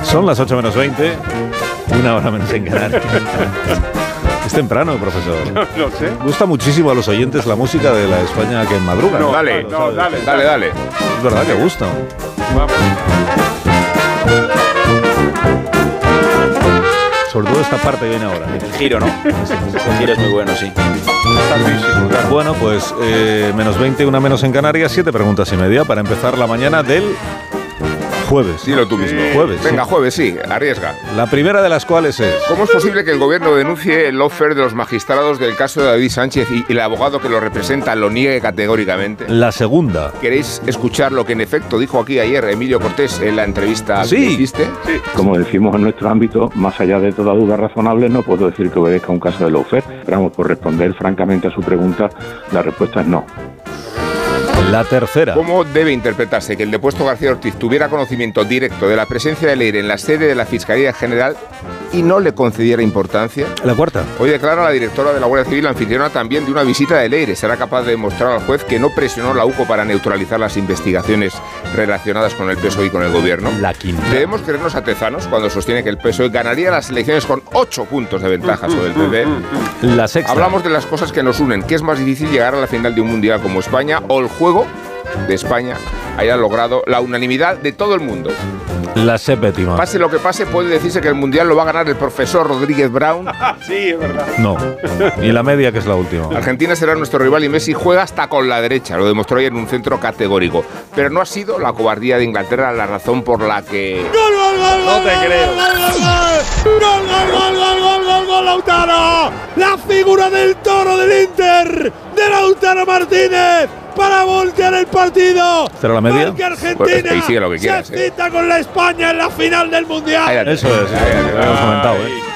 Son las 8 menos 20, una hora menos en Canarias. Es temprano, profesor. No sé. Gusta muchísimo a los oyentes la música de la España que madruga. No, Dale. dale. Es verdad que gusta. Vamos. Sobre todo esta parte que viene ahora. El giro, ¿no? El giro es muy bueno, sí. Tardísimo, claro. Bueno, pues menos 20, una menos en Canarias, 7 preguntas y media para empezar la mañana del jueves. Dilo tú mismo. Jueves. Venga, sí. jueves, sí, arriesga. La primera de las cuales es... ¿Cómo es posible que el gobierno denuncie el lawfare de los magistrados del caso de David Sánchez y el abogado que lo representa lo niegue categóricamente? La segunda. ¿Queréis escuchar lo que en efecto dijo aquí ayer Emilio Cortés en la entrevista Sí. que hiciste? Como decimos en nuestro ámbito, más allá de toda duda razonable, no puedo decir que obedezca a un caso de lawfare. Pero vamos, por responder francamente a su pregunta, la respuesta es no. La tercera. ¿Cómo debe interpretarse que el depuesto García Ortiz tuviera conocimiento directo de la presencia de Leire en la sede de la Fiscalía General y no le concediera importancia? La cuarta. Hoy declara la directora de la Guardia Civil anfitriona también de una visita de Leire. ¿Será capaz de demostrar al juez que no presionó la UCO para neutralizar las investigaciones relacionadas con el PSOE y con el gobierno? La quinta. Debemos creernos atezanos cuando sostiene que el PSOE ganaría las elecciones con 8 puntos de ventaja sobre el PP. La sexta. Hablamos de las cosas que nos unen. ¿Qué es más difícil, llegar a la final de un mundial como España o el juego de España haya logrado la unanimidad de todo el mundo? La séptima. Pase lo que pase, puede decirse que el mundial lo va a ganar el profesor Rodríguez Brown. Sí, es verdad. No. Y la media, que es la última. Argentina será nuestro rival y Messi juega hasta con la derecha, lo demostró ayer en un centro categórico. Pero no ha sido la cobardía de Inglaterra la razón por la que... No te creo. ¡Gol, Lautaro! La figura del toro del Inter, de Lautaro Martínez, para voltear el partido. ¿Será la media? Porque Argentina Pues ahí sigue lo que quieras, se cita con la España en la final del Mundial. Eso es, lo habíamos comentado,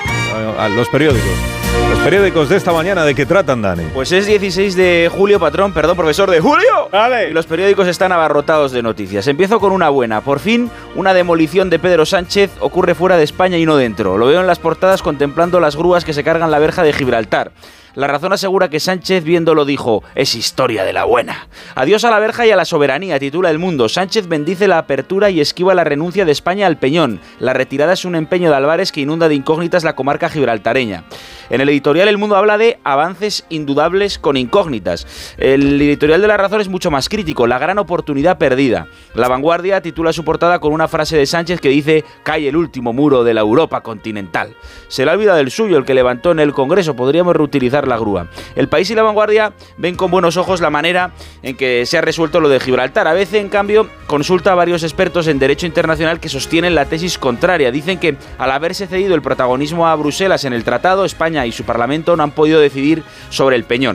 A los periódicos. Los periódicos de esta mañana, ¿de qué tratan, Dani? Pues es 16 de julio, patrón, perdón, profesor, de julio. Dale. Y los periódicos están abarrotados de noticias. Empiezo con una buena. Por fin, una demolición de Pedro Sánchez ocurre fuera de España y no dentro. Lo veo en las portadas contemplando las grúas que se cargan la verja de Gibraltar. La Razón asegura que Sánchez, viéndolo, dijo: es historia de la buena. Adiós a la verja y a la soberanía, titula El Mundo. Sánchez bendice la apertura y esquiva la renuncia de España al Peñón. La retirada es un empeño de Álvarez que inunda de incógnitas la comarca gibraltareña. En el editorial El Mundo habla de avances indudables con incógnitas. El editorial de La Razón es mucho más crítico: la gran oportunidad perdida. La Vanguardia titula su portada con una frase de Sánchez que dice: cae el último muro de la Europa continental. Se le ha olvidado el suyo, el que levantó en el Congreso. Podríamos reutilizar la grúa. El País y La Vanguardia ven con buenos ojos la manera en que se ha resuelto lo de Gibraltar. A veces, en cambio, consulta a varios expertos en derecho internacional que sostienen la tesis contraria. Dicen que, al haberse cedido el protagonismo a Bruselas en el tratado, España y su Parlamento no han podido decidir sobre el Peñón.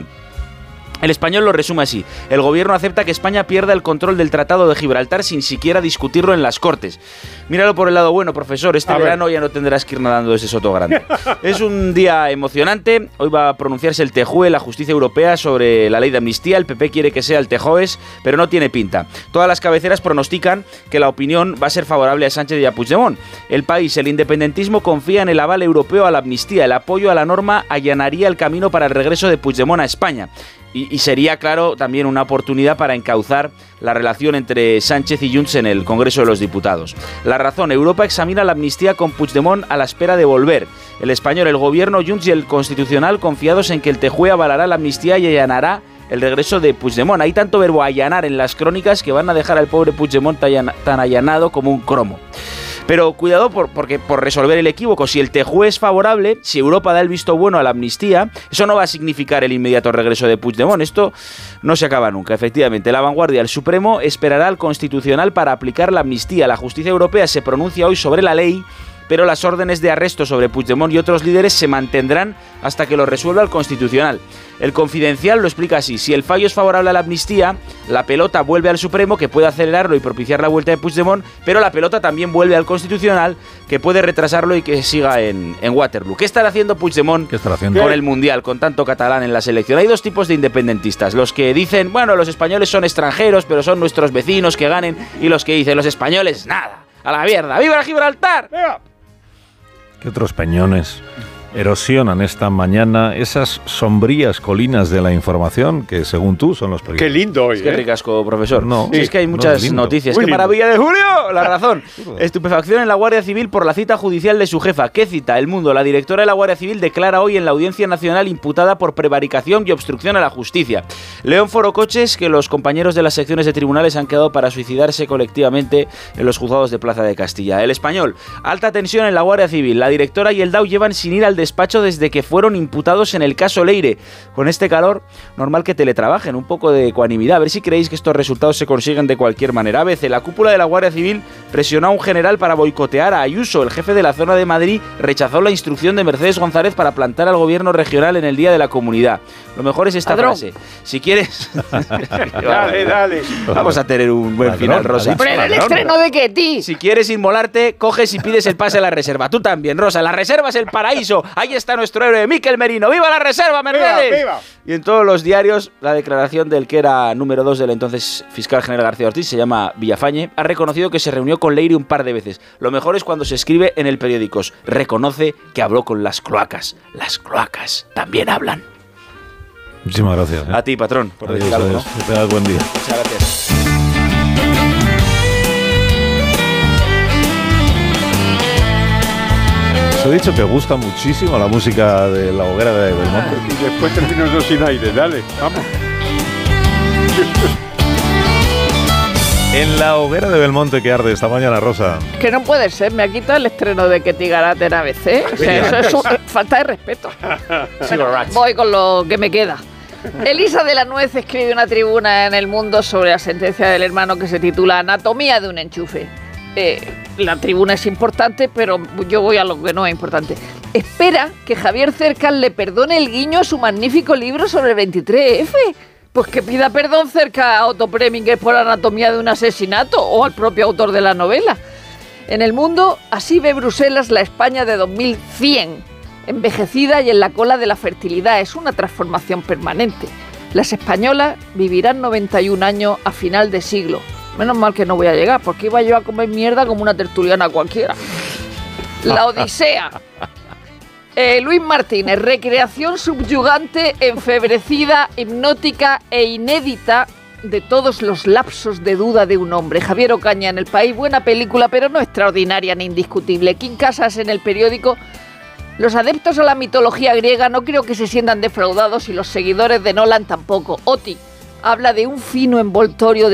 El Español lo resume así: el gobierno acepta que España pierda el control del Tratado de Gibraltar sin siquiera discutirlo en las Cortes. Míralo por el lado bueno, profesor, este verano ya no tendrás que ir nadando de ese soto grande. Es un día emocionante. Hoy va a pronunciarse el TJUE, la justicia europea, sobre la ley de amnistía. El PP quiere que sea el TJOES, pero no tiene pinta. Todas las cabeceras pronostican que la opinión va a ser favorable a Sánchez y a Puigdemont. El País, el independentismo, confía en el aval europeo a la amnistía. El apoyo a la norma allanaría el camino para el regreso de Puigdemont a España. Y sería, claro, también una oportunidad para encauzar la relación entre Sánchez y Junts en el Congreso de los Diputados. La Razón: Europa examina la amnistía con Puigdemont a la espera de volver. El Español: el Gobierno, Junts y el Constitucional confiados en que el TJUE avalará la amnistía y allanará el regreso de Puigdemont. Hay tanto verbo allanar en las crónicas que van a dejar al pobre Puigdemont tan allanado como un cromo. Pero cuidado porque por resolver el equívoco, si el TJUE es favorable, si Europa da el visto bueno a la amnistía, eso no va a significar el inmediato regreso de Puigdemont. Esto no se acaba nunca, efectivamente. La Vanguardia: el Supremo esperará al Constitucional para aplicar la amnistía. La justicia europea se pronuncia hoy sobre la ley, pero las órdenes de arresto sobre Puigdemont y otros líderes se mantendrán hasta que lo resuelva el Constitucional. El Confidencial lo explica así: si el fallo es favorable a la amnistía, la pelota vuelve al Supremo, que puede acelerarlo y propiciar la vuelta de Puigdemont, pero la pelota también vuelve al Constitucional, que puede retrasarlo y que siga en Waterloo. ¿Qué estará haciendo Puigdemont con el Mundial, con tanto catalán en la selección? Hay dos tipos de independentistas: los que dicen, bueno, los españoles son extranjeros, pero son nuestros vecinos, que ganen, y los que dicen, los españoles, nada, a la mierda, ¡viva Gibraltar! ¡Viva! ¿Qué otros peñones? erosionan esta mañana esas sombrías colinas de la información que, según tú, son los periódicos. Qué lindo hoy, Qué ricasco, profesor. No, Si es que hay no muchas es lindo. noticias. Muy ¡Qué lindo. maravilla de Julio! La razón. Estupefacción en la Guardia Civil por la cita judicial de su jefa. ¿Qué cita? El Mundo. La directora de la Guardia Civil declara hoy en la Audiencia Nacional imputada por prevaricación y obstrucción a la justicia. León Forocoches que los compañeros de las secciones de tribunales han quedado para suicidarse colectivamente en los juzgados de Plaza de Castilla. El Español. Alta tensión en la Guardia Civil. La directora y el DAO llevan sin ir al despacho desde que fueron imputados en el caso Leire. Con este calor, normal que teletrabajen. Un poco de ecuanimidad. A ver si creéis que estos resultados se consiguen de cualquier manera. ABC. La cúpula de la Guardia Civil presionó a un general para boicotear a Ayuso. El jefe de la zona de Madrid rechazó la instrucción de Mercedes González para plantar al gobierno regional en el Día de la Comunidad. Lo mejor es esta frase. Si quieres... Dale. Vamos a tener un buen final, Rosa. ¿Pero en el estreno de qué, ti? Si quieres inmolarte, coges y pides el pase a la reserva. Tú también, Rosa. La reserva es el paraíso. Ahí está nuestro héroe, Miquel Merino. ¡Viva la reserva, Mercedes! ¡Viva! Y en todos los diarios, la declaración del que era número 2 del entonces fiscal general García Ortiz, se llama Villafañe, ha reconocido que se reunió con Leire un par de veces. Lo mejor es cuando se escribe en el periódico. Reconoce que habló con las cloacas. Las cloacas también hablan. Muchísimas gracias. A ti, patrón, por Adiós, decir algo, ¿no? adiós. Que tengas buen día. Muchas gracias. Os he dicho que gusta muchísimo la música de La Hoguera de Belmonte. Y después termino yo sin aire, dale, vamos. En La Hoguera de Belmonte que arde esta mañana, Rosa. Que no puede ser, me ha quitado el estreno de Ketty Garat en ABC. O sea, eso es falta de respeto. Voy con lo que me queda. Elisa de la Nuez escribe una tribuna en El Mundo sobre la sentencia del hermano que se titula Anatomía de un enchufe. La tribuna es importante, pero yo voy a lo que no es importante. Espera que Javier Cercas le perdone el guiño a su magnífico libro sobre el 23F. Pues que pida perdón cerca a Otto Preminger por Anatomía de un asesinato o al propio autor de la novela. En El Mundo, así ve Bruselas la España de 2100, envejecida y en la cola de la fertilidad. Es una transformación permanente. Las españolas vivirán 91 años a final de siglo. Menos mal que no voy a llegar, porque iba yo a comer mierda como una tertuliana cualquiera. La Odisea. Luis Martínez, recreación subyugante, enfebrecida, hipnótica e inédita de todos los lapsos de duda de un hombre. Javier Ocaña en El País, buena película, pero no extraordinaria ni indiscutible. Kim Casas en El Periódico. Los adeptos a la mitología griega no creo que se sientan defraudados y los seguidores de Nolan tampoco. Oti habla de un fino envoltorio de